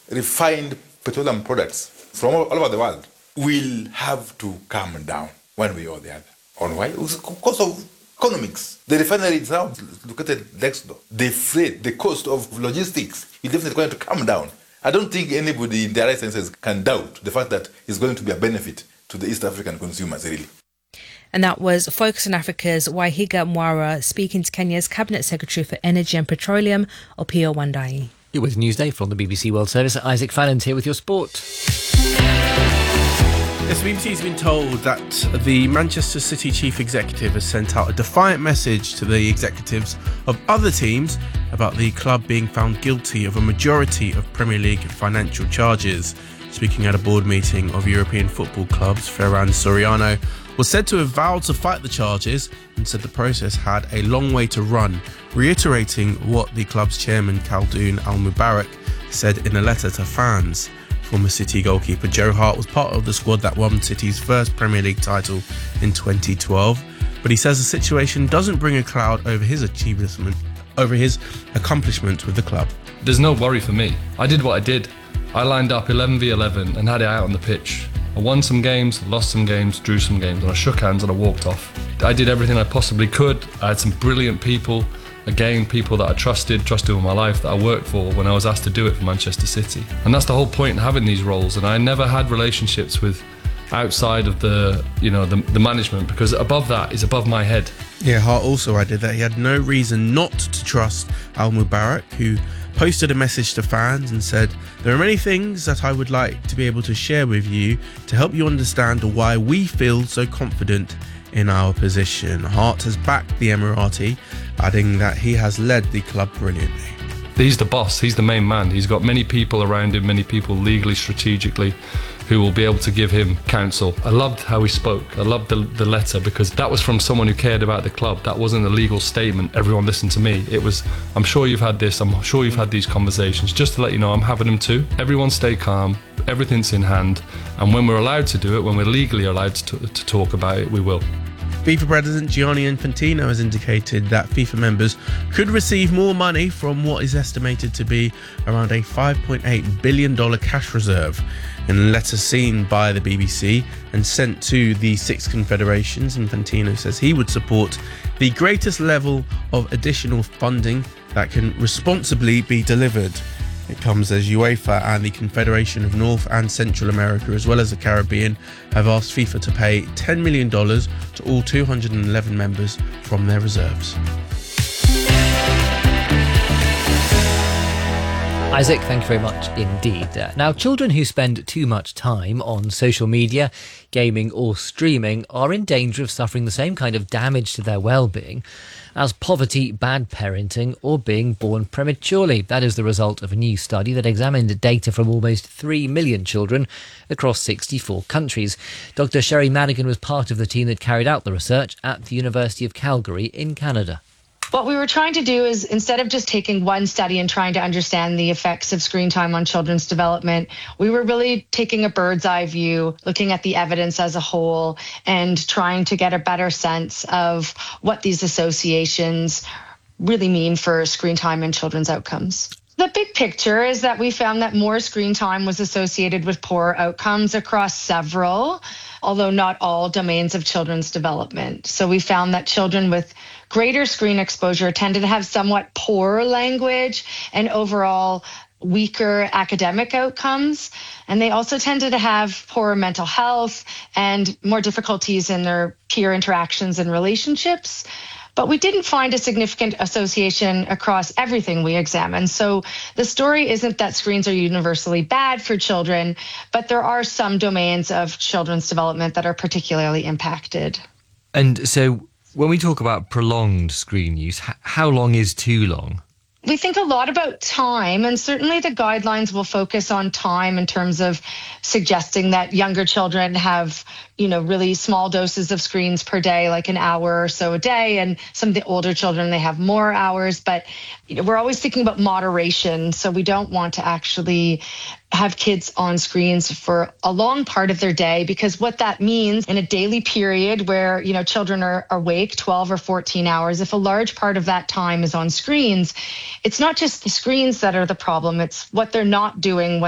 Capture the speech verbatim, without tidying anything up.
refined petroleum products from all, all over the world will have to come down one way or the other. On why? Because of economics. The refinery is now located next door. The freight, the cost of logistics is definitely going to come down. I don't think anybody in their right senses can doubt the fact that it's going to be a benefit to the East African consumers, really. And that was Focus on Africa's Wahiga Mwara speaking to Kenya's Cabinet Secretary for Energy and Petroleum, Opiyo Wandayi. It was Newsday from the B B C World Service. Isaac Fallon here with your sport. Yes, the B B C has been told that the Manchester City chief executive has sent out a defiant message to the executives of other teams about the club being found guilty of a majority of Premier League financial charges. Speaking at a board meeting of European football clubs, Ferran Soriano was said to have vowed to fight the charges and said the process had a long way to run, reiterating what the club's chairman Khaldoon Al-Mubarak said in a letter to fans. Former City goalkeeper Joe Hart was part of the squad that won City's first Premier League title in twenty twelve, but he says the situation doesn't bring a cloud over his achievement, over his accomplishment with the club. There's no worry for me. I did what I did. I lined up eleven v eleven and had it out on the pitch. I won some games, lost some games, drew some games, and I shook hands and I walked off. I did everything I possibly could. I had some brilliant people, again, people that I trusted, trusted with my life, that I worked for when I was asked to do it for Manchester City. And that's the whole point in having these roles. And I never had relationships with outside of the, you know, the, the management, because above that is above my head. Yeah, Hart also added that he had no reason not to trust Al-Mubarak, who posted a message to fans and said, "There are many things that I would like to be able to share with you to help you understand why we feel so confident in our position." Hart has backed the Emirati, adding that he has led the club brilliantly. He's the boss, he's the main man. He's got many people around him, many people legally, strategically, who will be able to give him counsel. I loved how he spoke. I loved the, the letter, because that was from someone who cared about the club. That wasn't a legal statement, everyone listen to me. It was, I'm sure you've had this, I'm sure you've had these conversations. Just to let you know, I'm having them too. Everyone stay calm, everything's in hand, and when we're allowed to do it, when we're legally allowed to, to talk about it, we will. FIFA President Gianni Infantino has indicated that FIFA members could receive more money from what is estimated to be around a five point eight billion dollars cash reserve. In a letter seen by the B B C and sent to the six confederations, Infantino says he would support the greatest level of additional funding that can responsibly be delivered. It comes as UEFA and the Confederation of North and Central America, as well as the Caribbean, have asked FIFA to pay ten million dollars to all two hundred eleven members from their reserves. Isaac, thank you very much indeed. Uh, now, children who spend too much time on social media, gaming or streaming are in danger of suffering the same kind of damage to their well-being as poverty, bad parenting or being born prematurely. That is the result of a new study that examined data from almost three million children across sixty-four countries. Doctor Sherry Madigan was part of the team that carried out the research at the University of Calgary in Canada. What we were trying to do is, instead of just taking one study and trying to understand the effects of screen time on children's development, we were really taking a bird's eye view, looking at the evidence as a whole and trying to get a better sense of what these associations really mean for screen time and children's outcomes. The big picture is that we found that more screen time was associated with poorer outcomes across several, although not all, domains of children's development. So we found that children with greater screen exposure tended to have somewhat poorer language and overall weaker academic outcomes. And they also tended to have poorer mental health and more difficulties in their peer interactions and relationships. But we didn't find a significant association across everything we examined. So the story isn't that screens are universally bad for children, but there are some domains of children's development that are particularly impacted. And so when we talk about prolonged screen use, how long is too long? We think a lot about time, and certainly the guidelines will focus on time in terms of suggesting that younger children have, you know, really small doses of screens per day, like an hour or so a day, and some of the older children, they have more hours. But you know, we're always thinking about moderation, so we don't want to actually have kids on screens for a long part of their day, because what that means in a daily period where, you know, children are awake twelve or fourteen hours, if a large part of that time is on screens, it's not just the screens that are the problem, it's what they're not doing